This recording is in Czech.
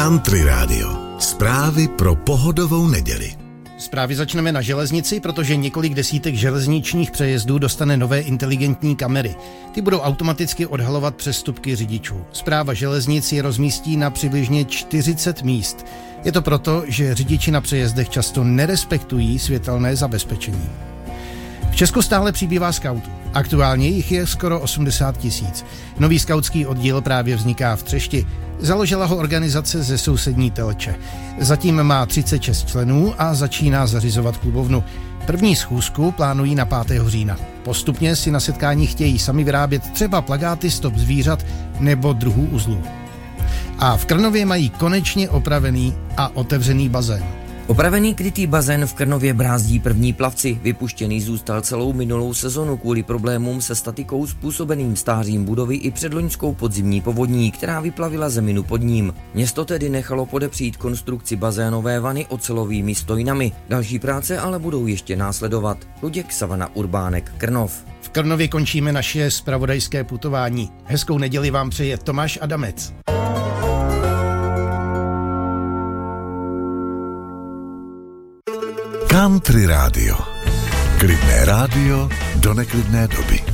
Country Radio. Zprávy pro pohodovou neděli. Zprávy začneme na železnici, protože několik desítek železničních přejezdů dostane nové inteligentní kamery. Ty budou automaticky odhalovat přestupky řidičů. Správa železnic je rozmístí na přibližně 40 míst. Je to proto, že řidiči na přejezdech často nerespektují světelné zabezpečení. V Česku stále přibývá skautů. Aktuálně jich je skoro 80 000. Nový skautský oddíl právě vzniká v Třešti. Založila ho organizace ze sousední Telče. Zatím má 36 členů a začíná zařizovat klubovnu. První schůzku plánují na 5. října. Postupně si na setkání chtějí sami vyrábět třeba plakáty stop zvířat nebo druhů uzlů. A v Krnově mají konečně opravený a otevřený bazén. Opravený krytý bazén v Krnově brázdí první plavci. Vypuštěný zůstal celou minulou sezonu kvůli problémům se statikou způsobeným stářím budovy i předloňskou podzimní povodní, která vyplavila zeminu pod ním. Město tedy nechalo podepřít konstrukci bazénové vany ocelovými stojnami. Další práce ale budou ještě následovat. Luděk Savana Urbánek, Krnov. V Krnově končíme naše zpravodajské putování. Hezkou neděli vám přeje Tomáš Adamec. Country Radio. Klidné rádio do neklidné doby.